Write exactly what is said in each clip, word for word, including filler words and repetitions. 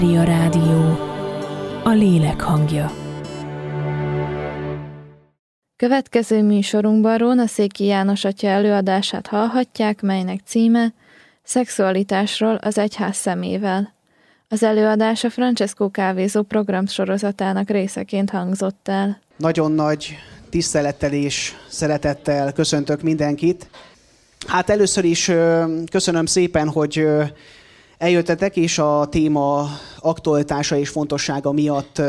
Mária Rádió, a lélek hangja. Következő műsorunkban Rónaszéki János atya előadását hallhatják, melynek címe Szexualitásról az egyház szemével. Az előadás a Francesco Kávézó programsorozatának részeként hangzott el. Nagyon nagy tisztelettel és szeretettel köszöntök mindenkit. Hát először is köszönöm szépen, hogy eljöttetek, és a téma aktualitása és fontossága miatt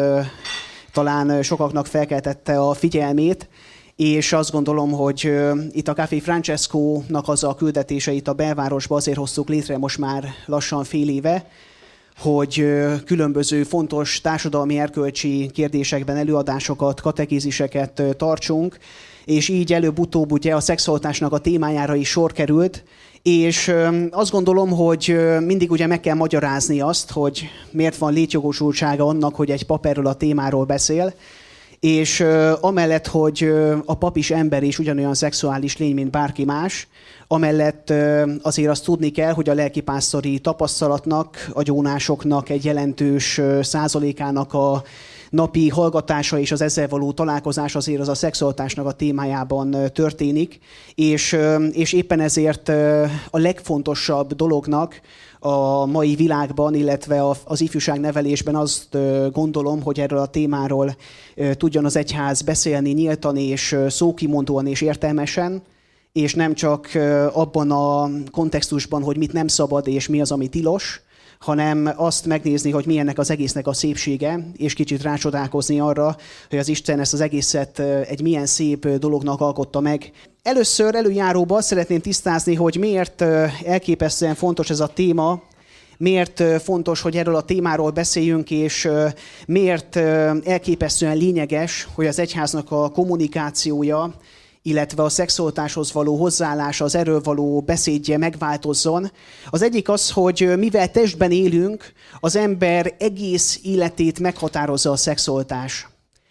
talán sokaknak felkeltette a figyelmét, és azt gondolom, hogy itt a Café Francesco-nak az a küldetése itt a belvárosba azért hoztuk létre most már lassan fél éve, hogy különböző fontos társadalmi erkölcsi kérdésekben előadásokat, katekéziseket tartsunk, és így előbb-utóbb ugye a szexualitásnak a témájára is sor került, és azt gondolom, hogy mindig ugye meg kell magyarázni azt, hogy miért van létjogosultsága annak, hogy egy pap erről a témáról beszél, és amellett, hogy a pap is ember és ugyanolyan szexuális lény, mint bárki más, amellett azért azt tudni kell, hogy a lelkipásztori tapasztalatnak, a gyónásoknak egy jelentős százalékának a napi hallgatása és az ezzel való találkozás azért az a szexualitásnak a témájában történik, és, és éppen ezért a legfontosabb dolognak a mai világban, illetve az ifjúságnevelésben azt gondolom, hogy erről a témáról tudjon az egyház beszélni nyíltan és szókimondóan és értelmesen, és nem csak abban a kontextusban, hogy mit nem szabad és mi az, ami tilos, hanem azt megnézni, hogy mi ennek az egésznek a szépsége, és kicsit rácsodálkozni arra, hogy az Isten ezt az egészet egy milyen szép dolognak alkotta meg. Először előjáróban szeretném tisztázni, hogy miért elképesztően fontos ez a téma, miért fontos, hogy erről a témáról beszéljünk, és miért elképesztően lényeges, hogy az egyháznak a kommunikációja, illetve a szexualitáshoz való hozzáállása, az erről való beszédje megváltozzon. Az egyik az, hogy mivel testben élünk, az ember egész életét meghatározza a szexualitás.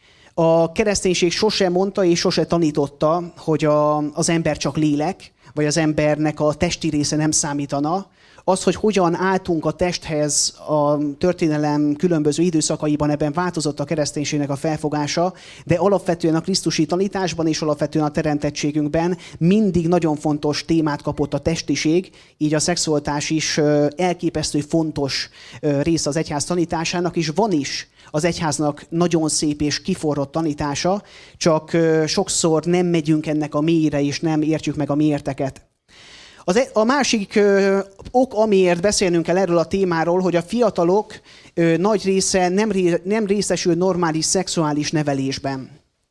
A kereszténység sose mondta és sose tanította, hogy a, az ember csak lélek, vagy az embernek a testi része nem számítana. Az, hogy hogyan álltunk a testhez a történelem különböző időszakaiban, ebben változott a kereszténységnek a felfogása, de alapvetően a krisztusi tanításban és alapvetően a teremtettségünkben mindig nagyon fontos témát kapott a testiség, így a szexualitás is elképesztő fontos része az egyház tanításának, és van is az egyháznak nagyon szép és kiforrott tanítása, csak sokszor nem megyünk ennek a mélyére, és nem értjük meg a mélyérteket. Az, a másik ö, ok, amiért beszélnünk kell erről a témáról, hogy a fiatalok ö, nagy része nem, ré, nem részesül normális szexuális nevelésben.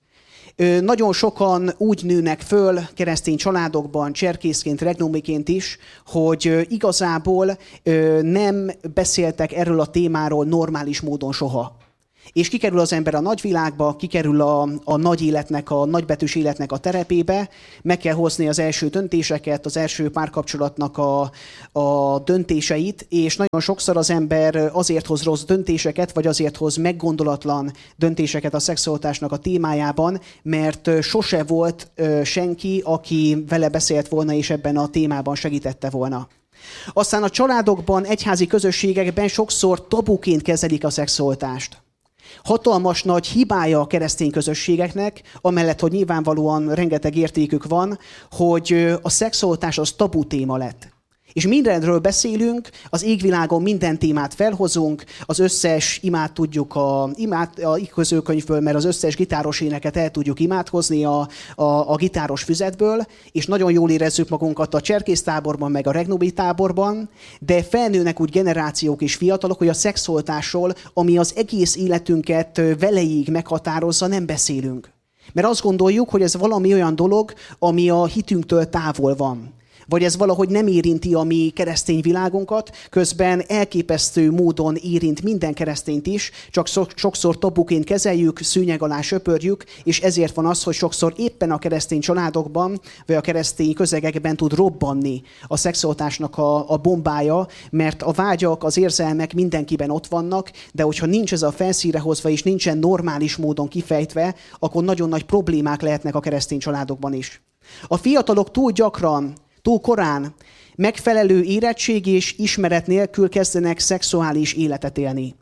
Ö, nagyon sokan úgy nőnek föl keresztény családokban, cserkészként, regnómiként is, hogy ö, igazából ö, nem beszéltek erről a témáról normális módon soha. És kikerül az ember a nagyvilágba, kikerül a, a nagy életnek, a nagybetűs életnek a terepébe, meg kell hozni az első döntéseket, az első párkapcsolatnak a, a döntéseit, és nagyon sokszor az ember azért hoz rossz döntéseket, vagy azért hoz meggondolatlan döntéseket a szexualitásnak a témájában, mert sose volt senki, aki vele beszélt volna, és ebben a témában segítette volna. Aztán a családokban, egyházi közösségekben sokszor tabuként kezelik a szexualitást. Hatalmas nagy hibája a keresztény közösségeknek, amellett, hogy nyilvánvalóan rengeteg értékük van, hogy a szexualitás az tabu téma lett. És mindenről beszélünk, az égvilágon minden témát felhozunk, az összes imát tudjuk a, imát, a közölkönyvből, mert az összes gitáros éneket el tudjuk imádkozni a, a, a gitáros füzetből, és nagyon jól érezzük magunkat a cserkésztáborban, meg a regnóbi táborban, de felnőnek úgy generációk és fiatalok, hogy a szexualitásról, ami az egész életünket veleig meghatározza, nem beszélünk. Mert azt gondoljuk, hogy ez valami olyan dolog, ami a hitünktől távol van. Vagy ez valahogy nem érinti a mi keresztény világunkat, közben elképesztő módon érint minden keresztényt is, csak sokszor tabuként kezeljük, szőnyeg alá söpörjük, és ezért van az, hogy sokszor éppen a keresztény családokban, vagy a keresztény közegekben tud robbanni a szexualitásnak a, a bombája, mert a vágyak, az érzelmek mindenkiben ott vannak, de hogyha nincs ez a felszínre hozva, és nincsen normális módon kifejtve, akkor nagyon nagy problémák lehetnek a keresztény családokban is. A fiatalok túl gyakran, túl korán megfelelő érettség és ismeret nélkül kezdenek szexuális életet élni.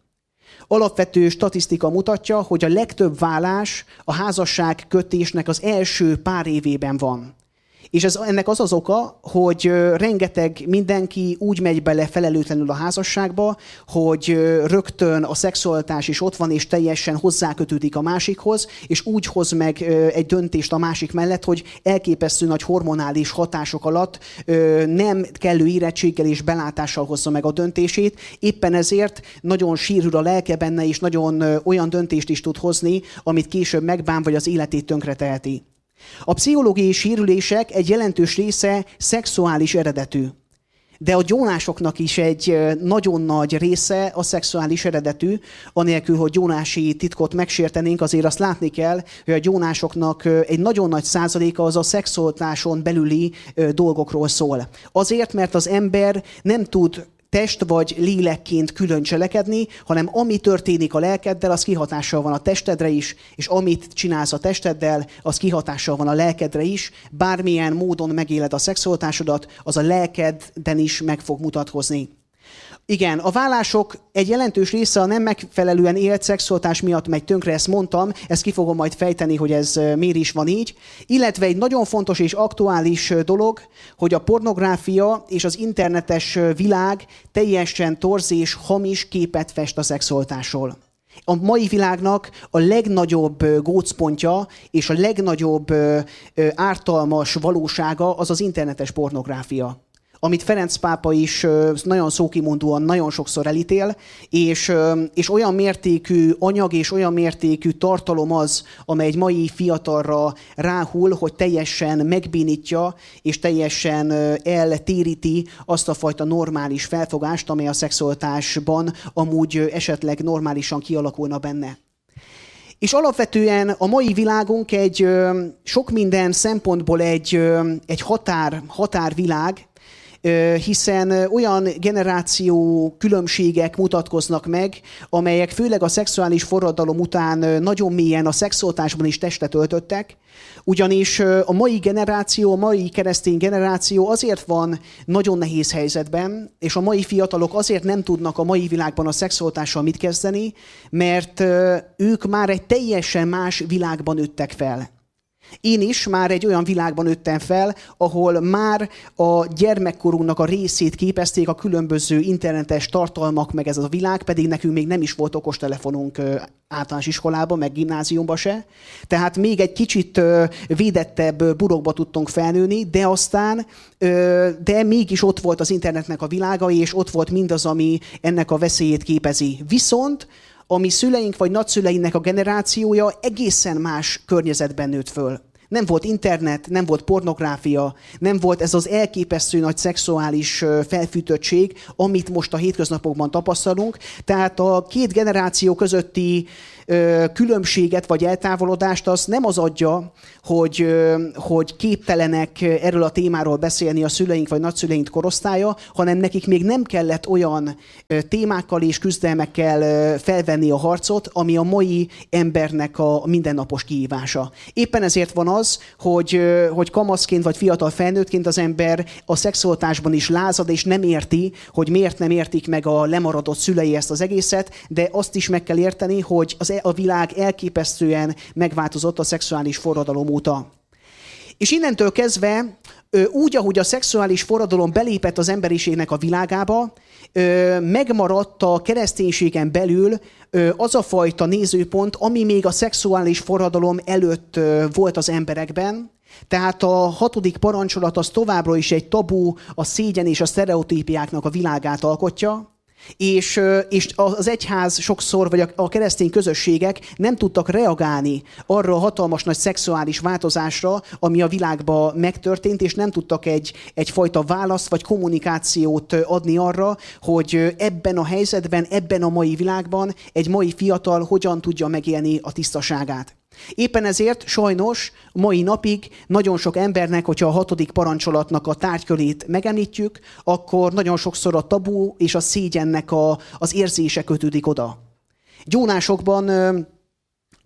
Alapvető statisztika mutatja, hogy a legtöbb válás a házasság kötésnek az első pár évében van. És ez, ennek az az oka, hogy rengeteg mindenki úgy megy bele felelőtlenül a házasságba, hogy rögtön a szexualitás is ott van, és teljesen hozzákötődik a másikhoz, és úgy hoz meg egy döntést a másik mellett, hogy elképesztő nagy hormonális hatások alatt nem kellő érettséggel és belátással hozza meg a döntését. Éppen ezért nagyon sírül a lelke benne, és nagyon olyan döntést is tud hozni, amit később megbán, vagy az életét tönkreteheti. A pszichológiai sérülések egy jelentős része szexuális eredetű. De a gyónásoknak is egy nagyon nagy része a szexuális eredetű, anélkül, hogy gyónási titkot megsértenénk, azért azt látni kell, hogy a gyónásoknak egy nagyon nagy százaléka az a szexualitáson belüli dolgokról szól. Azért, mert az ember nem tud test vagy lélekként külön cselekedni, hanem ami történik a lelkeddel, az kihatással van a testedre is, és amit csinálsz a testeddel, az kihatással van a lelkedre is. Bármilyen módon megéled a szexualitásodat, az a lelkedben is meg fog mutatkozni. Igen, a vállások egy jelentős része a nem megfelelően élt szexualitás miatt megy tönkre, ezt mondtam, ezt ki fogom majd fejteni, hogy ez miért is van így. Illetve egy nagyon fontos és aktuális dolog, hogy a pornográfia és az internetes világ teljesen torz és hamis képet fest a szexualitásról. A mai világnak a legnagyobb gócpontja és a legnagyobb ártalmas valósága az az internetes pornográfia, amit Ferenc pápa is nagyon szókimondóan nagyon sokszor elítél, és, és olyan mértékű anyag és olyan mértékű tartalom az, amely egy mai fiatalra ráhull, hogy teljesen megbénítja és teljesen eltéríti azt a fajta normális felfogást, amely a szexualitásban amúgy esetleg normálisan kialakulna benne. És alapvetően a mai világunk egy sok minden szempontból egy, egy határ, határvilág, hiszen olyan generáció különbségek mutatkoznak meg, amelyek főleg a szexuális forradalom után nagyon mélyen a szexualitásban is testet öltöttek, ugyanis a mai generáció, a mai keresztény generáció azért van nagyon nehéz helyzetben, és a mai fiatalok azért nem tudnak a mai világban a szexualitással mit kezdeni, mert ők már egy teljesen más világban nőttek fel. Én is már egy olyan világban nőttem fel, ahol már a gyermekkorunknak a részét képezték a különböző internetes tartalmak, meg ez a világ, pedig nekünk még nem is volt okostelefonunk általános iskolában, meg gimnáziumban se. Tehát még egy kicsit védettebb burokba tudtunk felnőni, de aztán, de mégis ott volt az internetnek a világa, és ott volt mindaz, ami ennek a veszélyét képezi. Viszont a mi szüleink vagy nagyszüleinknek a generációja egészen más környezetben nőtt föl. Nem volt internet, nem volt pornográfia, nem volt ez az elképesztő nagy szexuális felfűtöttség, amit most a hétköznapokban tapasztalunk. Tehát a két generáció közötti különbséget vagy eltávolodást az nem az adja, hogy, hogy képtelenek erről a témáról beszélni a szüleink vagy nagyszüleink korosztálya, hanem nekik még nem kellett olyan témákkal és küzdelmekkel felvenni a harcot, ami a mai embernek a mindennapos kihívása. Éppen ezért van az, hogy, hogy kamaszként vagy fiatal felnőttként az ember a szexualitásban is lázad, és nem érti, hogy miért nem értik meg a lemaradott szülei ezt az egészet, de azt is meg kell érteni, hogy az a világ elképesztően megváltozott a szexuális forradalom óta. És innentől kezdve, úgy, ahogy a szexuális forradalom belépett az emberiségnek a világába, megmaradt a kereszténységen belül az a fajta nézőpont, ami még a szexuális forradalom előtt volt az emberekben. Tehát a hatodik parancsolat az továbbra is egy tabu, a szégyen és a sztereotípiáknak a világát alkotja, És, és az egyház sokszor, vagy a keresztény közösségek nem tudtak reagálni arra a hatalmas nagy szexuális változásra, ami a világban megtörtént, és nem tudtak egy, egyfajta választ vagy kommunikációt adni arra, hogy ebben a helyzetben, ebben a mai világban egy mai fiatal hogyan tudja megélni a tisztaságát. Éppen ezért sajnos mai napig nagyon sok embernek, hogyha a hatodik parancsolatnak a tárgykörét megemlítjük, akkor nagyon sokszor a tabu és a szégyennek a, az érzése kötődik oda. Gyónásokban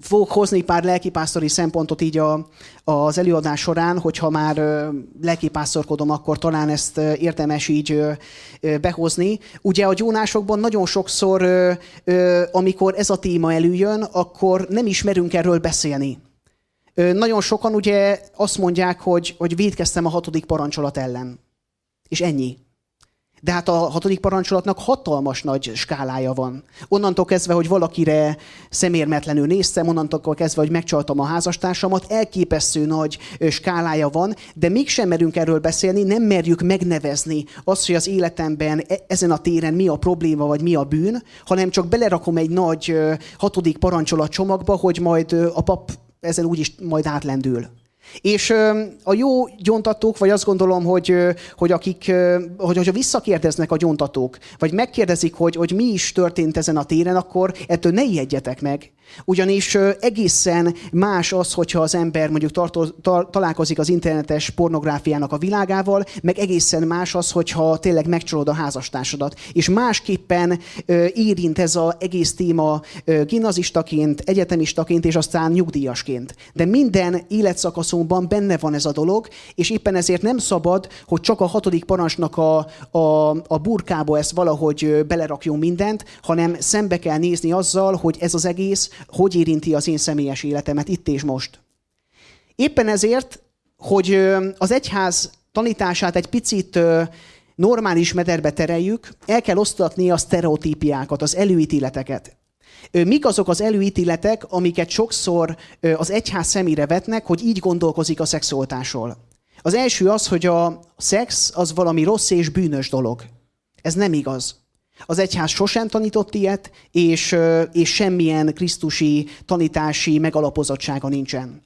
fogok hozni pár lelkipásztori szempontot így a, az előadás során, hogyha már ö, lelkipásztorkodom, akkor talán ezt ö, érdemes így ö, ö, behozni. Ugye a gyónásokban nagyon sokszor, ö, ö, amikor ez a téma előjön, akkor nem is merünk erről beszélni. Ö, nagyon sokan ugye azt mondják, hogy, hogy vétkeztem a hatodik parancsolat ellen. És ennyi. De hát a hatodik parancsolatnak hatalmas nagy skálája van. Onnantól kezdve, hogy valakire szemérmetlenül néztem, onnantól kezdve, hogy megcsaltam a házastársamat, elképesztő nagy skálája van, de mégsem merünk erről beszélni, nem merjük megnevezni azt, hogy az életemben ezen a téren mi a probléma, vagy mi a bűn, hanem csak belerakom egy nagy hatodik parancsolat csomagba, hogy majd a pap ezen úgyis majd átlendül. És a jó gyóntatók, vagy azt gondolom, hogy, hogy akik, hogy, hogyha visszakérdeznek a gyóntatók, vagy megkérdezik, hogy, hogy mi is történt ezen a téren, akkor ettől ne ijedjetek meg. Ugyanis egészen más az, hogyha az ember mondjuk tartó, ta, találkozik az internetes pornográfiának a világával, meg egészen más az, hogyha tényleg megcsalod a házastársadat. És másképpen érint ez az egész téma gimnazistaként, egyetemistaként, és aztán nyugdíjasként. De minden életszakaszunkban benne van ez a dolog, és éppen ezért nem szabad, hogy csak a hatodik parancsnak a, a, a burkába ezt valahogy belerakjunk mindent, hanem szembe kell nézni azzal, hogy ez az egész hogy érinti az én személyes életemet itt és most. Éppen ezért, hogy az egyház tanítását egy picit normális mederbe tereljük, el kell osztatni a sztereotípiákat, az előítéleteket. Mik azok az előítéletek, amiket sokszor az egyház szemére vetnek, hogy így gondolkozik a szexualitásról? Az első az, hogy a szex az valami rossz és bűnös dolog. Ez nem igaz. Az egyház sosem tanított ilyet, és, és semmilyen krisztusi tanítási megalapozottsága nincsen.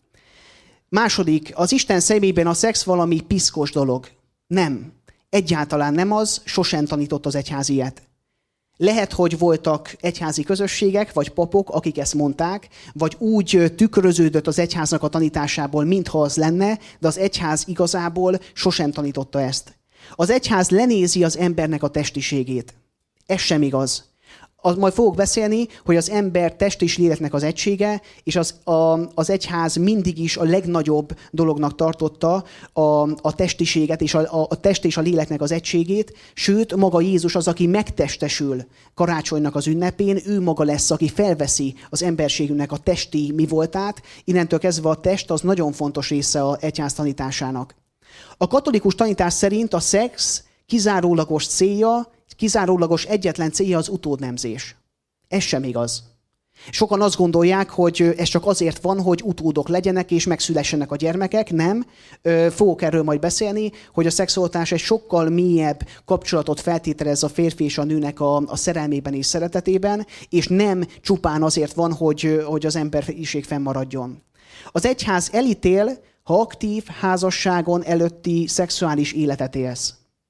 Második, az Isten szemében a szex valami piszkos dolog. Nem. Egyáltalán nem az, sosem tanított az egyház ilyet. Lehet, hogy voltak egyházi közösségek, vagy papok, akik ezt mondták, vagy úgy tükröződött az egyháznak a tanításából, mintha az lenne, de az egyház igazából sosem tanította ezt. Az egyház lenézi az embernek a testiségét. Ez sem igaz. Az, majd fogok beszélni, hogy az ember test és léleknek az egysége, és az, a, az egyház mindig is a legnagyobb dolognak tartotta a, a testiséget, és a, a, a test és a léleknek az egységét, sőt, maga Jézus az, aki megtestesül karácsonynak az ünnepén, ő maga lesz, aki felveszi az emberségünknek a testi mi voltát, innentől kezdve a test az nagyon fontos része az egyház tanításának. A katolikus tanítás szerint a szex kizárólagos célja, kizárólagos egyetlen célja az utódnemzés. Ez sem igaz. Sokan azt gondolják, hogy ez csak azért van, hogy utódok legyenek és megszülessenek a gyermekek. Nem. Fogok erről majd beszélni, hogy a szexualitás egy sokkal mélyebb kapcsolatot feltételez a férfi és a nőnek a, a szerelmében és szeretetében, és nem csupán azért van, hogy, hogy az emberiség fennmaradjon. Az egyház elítél, ha aktív házasságon előtti szexuális életet élsz.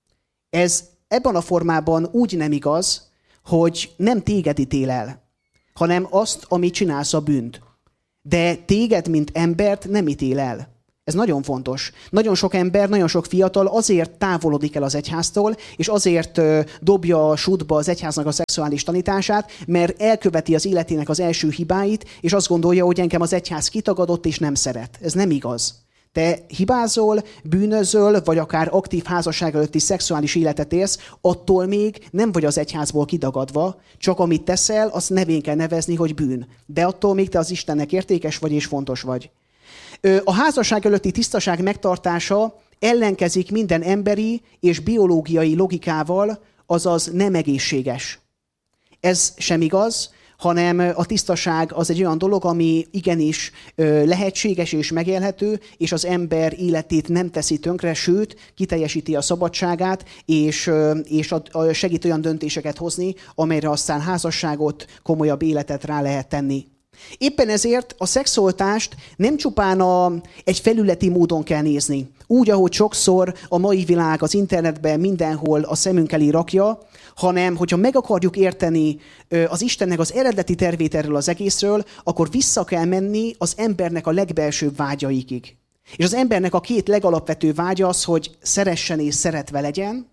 Ez ebben a formában úgy nem igaz, hogy nem téged ítél el, hanem azt, amit csinálsz a bűnt. De téged, mint embert nem ítél el. Ez nagyon fontos. Nagyon sok ember, nagyon sok fiatal azért távolodik el az egyháztól, és azért dobja a sútba az egyháznak a szexuális tanítását, mert elköveti az életének az első hibáit, és azt gondolja, hogy engem az egyház kitagadott és nem szeret. Ez nem igaz. Te hibázol, bűnözöl, vagy akár aktív házasság előtti szexuális életet élsz, attól még nem vagy az egyházból kidagadva, csak amit teszel, azt nevén kell nevezni, hogy bűn. De attól még te az Istennek értékes vagy és fontos vagy. A házasság előtti tisztaság megtartása ellenkezik minden emberi és biológiai logikával, azaz nem egészséges. Ez sem igaz, hanem a tisztaság az egy olyan dolog, ami igenis lehetséges és megélhető, és az ember életét nem teszi tönkre, sőt, kiteljesíti a szabadságát, és, és segít olyan döntéseket hozni, amelyre aztán házasságot, komolyabb életet rá lehet tenni. Éppen ezért a szexualitást nem csupán a, egy felületi módon kell nézni. Úgy, ahogy sokszor a mai világ az internetben mindenhol a szemünk elé rakja, hanem hogyha meg akarjuk érteni az Istennek az eredeti tervét erről az egészről, akkor vissza kell menni az embernek a legbelsőbb vágyaikig. És az embernek a két legalapvető vágya az, hogy szeressen és szeretve legyen,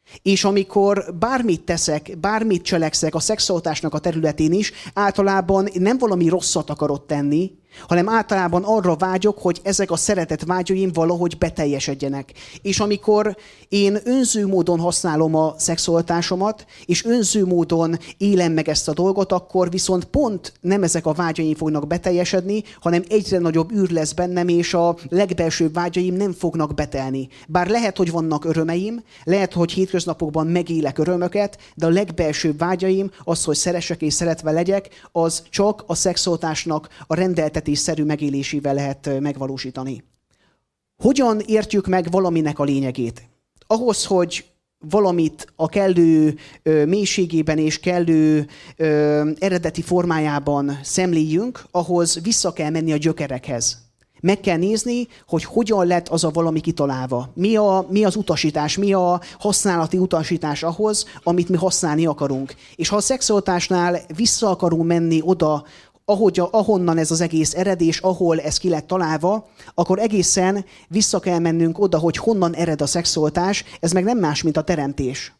És amikor bármit teszek, bármit cselekszek a szexualitásnak a területén is, általában nem valami rosszat akarok tenni, hanem általában arra vágyok, hogy ezek a szeretet vágyaim valahogy beteljesedjenek. És amikor én önző módon használom a szexualitásomat, és önző módon élem meg ezt a dolgot, akkor viszont pont nem ezek a vágyaim fognak beteljesedni, hanem egyre nagyobb űr lesz bennem, és a legbelsőbb vágyaim nem fognak betelni. Bár lehet, hogy vannak örömeim, lehet, hogy hétköznapokban megélek örömöket, de a legbelsőbb vágyaim, az, hogy szeressek és szeretve legyek, az csak a szexualitásnak a rendeltetésszerű megélésével lehet megvalósítani. Hogyan értjük meg valaminek a lényegét? Ahhoz, hogy valamit a kellő ö, mélységében és kellő ö, eredeti formájában szemléljünk, ahhoz vissza kell menni a gyökerekhez. Meg kell nézni, hogy hogyan lett az a valami kitalálva. Mi, a, mi az utasítás, mi a használati utasítás ahhoz, amit mi használni akarunk. És ha a szexualitásnál vissza akarunk menni oda, ahogy, ahonnan ez az egész ered, és ahol ez ki lett találva, akkor egészen vissza kell mennünk oda, hogy honnan ered a szexualitás, ez meg nem más, mint a teremtés.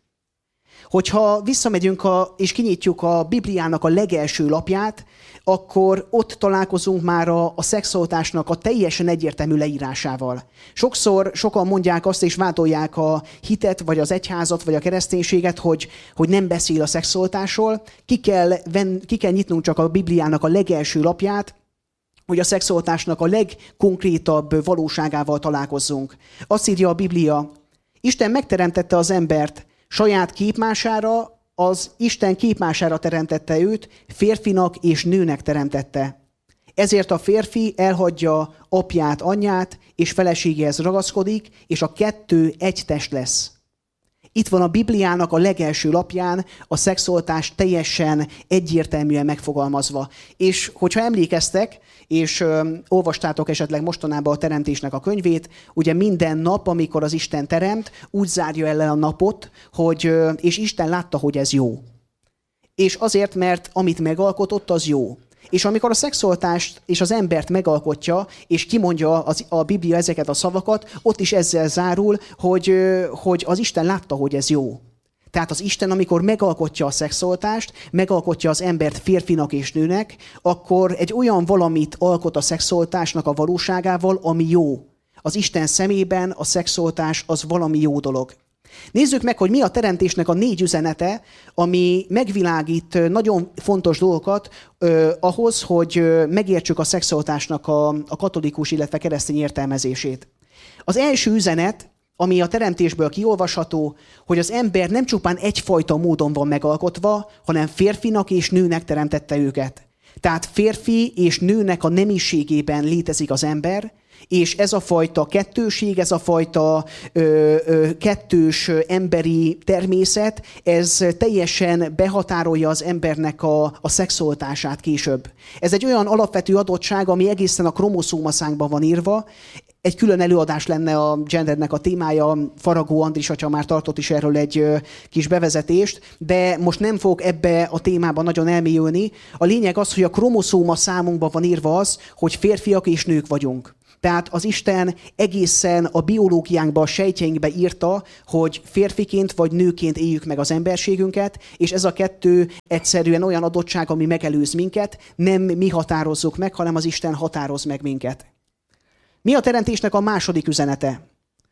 Hogyha visszamegyünk a, és kinyitjuk a Bibliának a legelső lapját, akkor ott találkozunk már a, a szexualitásnak a teljesen egyértelmű leírásával. Sokszor sokan mondják azt, és vádolják a hitet, vagy az egyházat, vagy a kereszténységet, hogy, hogy nem beszél a szexualitásról. Ki kell, ven, ki kell nyitnunk csak a Bibliának a legelső lapját, hogy a szexualitásnak a legkonkrétabb valóságával találkozzunk. Azt írja a Biblia, Isten megteremtette az embert, saját képmására, az Isten képmására teremtette őt, férfinak és nőnek teremtette. Ezért a férfi elhagyja apját, anyját, és feleségéhez ragaszkodik, és a kettő egy test lesz. Itt van a Bibliának a legelső lapján a szexualitás teljesen egyértelműen megfogalmazva. És hogyha emlékeztek, és ö, olvastátok esetleg mostanában a teremtésnek a könyvét, ugye minden nap, amikor az Isten teremt, úgy zárja el a napot, hogy ö, és Isten látta, hogy ez jó. És azért, mert amit megalkotott, az jó. És amikor a szexualitást és az embert megalkotja, és kimondja az, a Biblia ezeket a szavakat, ott is ezzel zárul, hogy, hogy az Isten látta, hogy ez jó. Tehát az Isten, amikor megalkotja a szexualitást, megalkotja az embert férfinak és nőnek, akkor egy olyan valamit alkot a szexualitásnak a valóságával, ami jó. Az Isten szemében a szexualitás az valami jó dolog. Nézzük meg, hogy mi a teremtésnek a négy üzenete, ami megvilágít nagyon fontos dolgokat eh, ahhoz, hogy eh, megértsük a szexualitásnak a, a katolikus, illetve keresztény értelmezését. Az első üzenet, ami a teremtésből kiolvasható, hogy az ember nem csupán egyfajta módon van megalkotva, hanem férfinak és nőnek teremtette őket. Tehát férfi és nőnek a nemiségében létezik az ember, és ez a fajta kettőség, ez a fajta ö, ö, kettős emberi természet, ez teljesen behatárolja az embernek a, a szexualitását később. Ez egy olyan alapvető adottság, ami egészen a kromoszómaszánkban van írva. Egy külön előadás lenne a gendernek a témája, Faragó Andris atya már tartott is erről egy ö, kis bevezetést, de most nem fog ebbe a témába nagyon elmélyülni. A lényeg az, hogy a kromoszóma számunkban van írva az, hogy férfiak és nők vagyunk. Tehát az Isten egészen a biológiánkba, a sejtjeinkbe írta, hogy férfiként vagy nőként éljük meg az emberségünket, és ez a kettő egyszerűen olyan adottság, ami megelőz minket, nem mi határozzuk meg, hanem az Isten határoz meg minket. Mi a teremtésnek a második üzenete?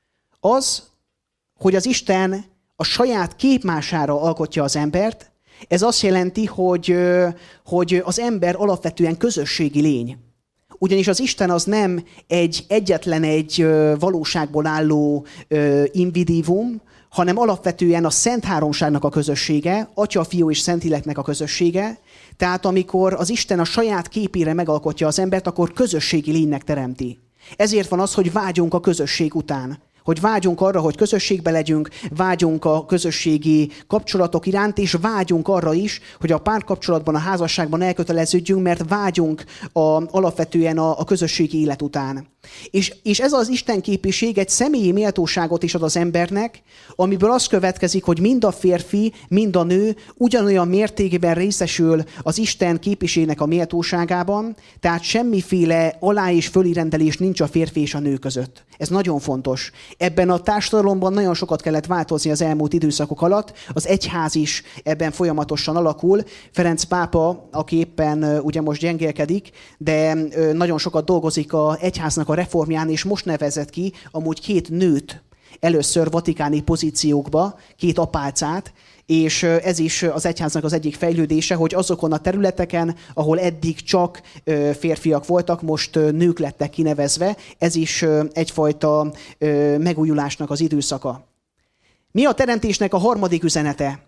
Az, hogy az Isten a saját képmására alkotja az embert. Ez azt jelenti, hogy, hogy az ember alapvetően közösségi lény. Ugyanis az Isten az nem egy egyetlen egy valóságból álló individívum, hanem alapvetően a Szent Háromságnak a közössége, Atya, Fiú és Szentléleknek a közössége. Tehát amikor az Isten a saját képére megalkotja az embert, akkor közösségi lénynek teremti. Ezért van az, hogy vágyunk a közösség után. Hogy vágyunk arra, hogy közösségbe legyünk, vágyunk a közösségi kapcsolatok iránt, és vágyunk arra is, hogy a párkapcsolatban, a házasságban elköteleződjünk, mert vágyunk a, alapvetően a, a közösségi élet után. És, és ez az istenképviség egy személyi méltóságot is ad az embernek, amiből az következik, hogy mind a férfi, mind a nő ugyanolyan mértékben részesül az Isten képviségnek a méltóságában, tehát semmiféle alá- és fölirendelés nincs a férfi és a nő között. Ez nagyon fontos. Ebben a társadalomban nagyon sokat kellett változni az elmúlt időszakok alatt, az egyház is ebben folyamatosan alakul. Ferenc pápa, aki éppen ugye most gyengélkedik, de nagyon sokat dolgozik az egyháznak a reformján, és most nevezett ki amúgy két nőt először vatikáni pozíciókba, két apácát, és ez is az egyháznak az egyik fejlődése, hogy azokon a területeken, ahol eddig csak férfiak voltak, most nők lettek kinevezve. Ez is egyfajta megújulásnak az időszaka. Mi a teremtésnek a harmadik üzenete?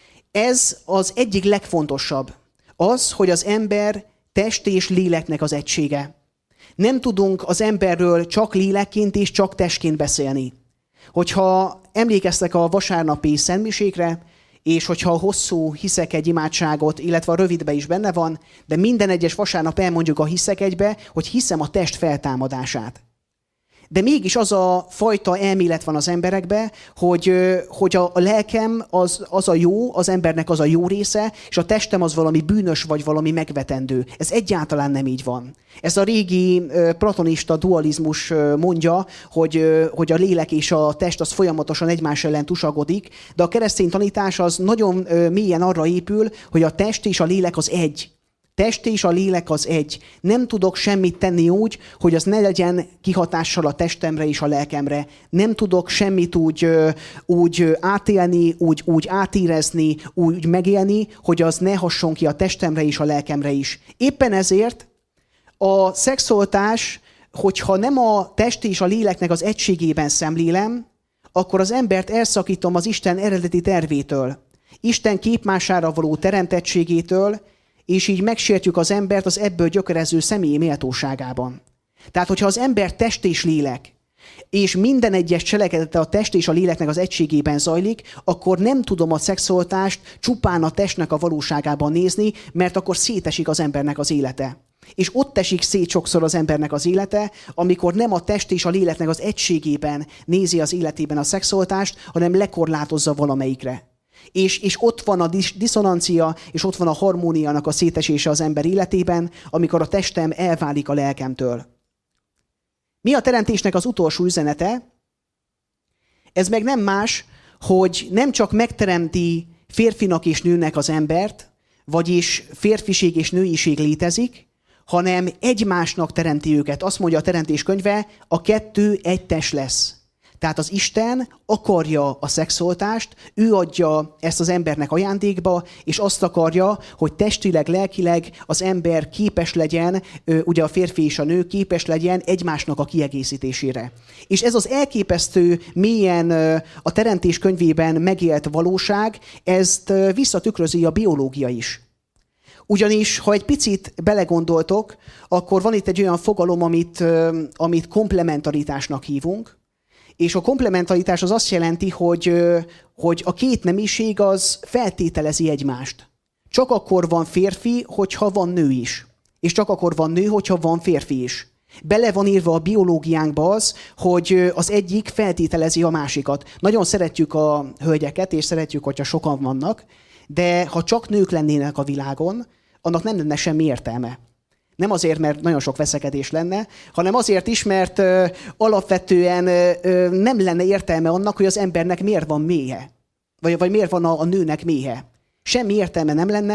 Ez az egyik legfontosabb. Az, hogy az ember test és léleknek az egysége. Nem tudunk az emberről csak lélekként és csak testként beszélni. Hogyha emlékeztek a vasárnapi szentmisékre, és hogyha hosszú hiszek egy imádságot, illetve a rövidbe is benne van, de minden egyes vasárnap elmondjuk a hiszek egybe, hogy hiszem a test feltámadását. De mégis az a fajta elmélet van az emberekben, hogy, hogy a lelkem az, az a jó, az embernek az a jó része, és a testem az valami bűnös vagy valami megvetendő. Ez egyáltalán nem így van. Ez a régi platonista dualizmus mondja, hogy, hogy a lélek és a test az folyamatosan egymás ellen tusagodik, de a keresztény tanítás az nagyon mélyen arra épül, hogy a test és a lélek az egy. Test és a lélek az egy. Nem tudok semmit tenni úgy, hogy az ne legyen kihatással a testemre és a lelkemre. Nem tudok semmit úgy, úgy átélni, úgy, úgy átérezni, úgy megélni, hogy az ne hasson ki a testemre és a lelkemre is. Éppen ezért a szexualitás, hogyha nem a test és a léleknek az egységében szemlélem, akkor az embert elszakítom az Isten eredeti tervétől, Isten képmására való teremtettségétől, és így megsértjük az embert az ebből gyökerező személyi méltóságában. Tehát, hogyha az ember test és lélek, és minden egyes cselekedete a test és a léleknek az egységében zajlik, akkor nem tudom a szexualitást csupán a testnek a valóságában nézni, mert akkor szétesik az embernek az élete. És ott esik szét sokszor az embernek az élete, amikor nem a test és a léleknek az egységében nézi az életében a szexualitást, hanem lekorlátozza valamelyikre. És, és ott van a diszonancia, és ott van a harmóniának a szétesése az ember életében, amikor a testem elválik a lelkemtől. Mi a teremtésnek az utolsó üzenete? Ez meg nem más, hogy nem csak megteremti férfinak és nőnek az embert, vagyis férfiség és nőiség létezik, hanem egymásnak teremti őket. Azt mondja a Teremtés könyve, a kettő egy test lesz. Tehát az Isten akarja a szexualitást, ő adja ezt az embernek ajándékba, és azt akarja, hogy testileg, lelkileg az ember képes legyen, ugye a férfi és a nő képes legyen egymásnak a kiegészítésére. És ez az elképesztő mélyen a Teremtés könyvében megélt valóság, ezt visszatükrözi a biológia is. Ugyanis, ha egy picit belegondoltok, akkor van itt egy olyan fogalom, amit, amit komplementaritásnak hívunk, és a komplementaritás az azt jelenti, hogy, hogy a két nemiség az feltételezi egymást. Csak akkor van férfi, hogyha van nő is. És csak akkor van nő, hogyha van férfi is. Bele van írva a biológiánkba az, hogy az egyik feltételezi a másikat. Nagyon szeretjük a hölgyeket, és szeretjük, hogyha sokan vannak, de ha csak nők lennének a világon, annak nem lenne semmi értelme. Nem azért, mert nagyon sok veszekedés lenne, hanem azért is, mert ö, alapvetően ö, nem lenne értelme annak, hogy az embernek miért van méhe. Vagy, vagy miért van a, a nőnek méhe. Semmi értelme nem lenne,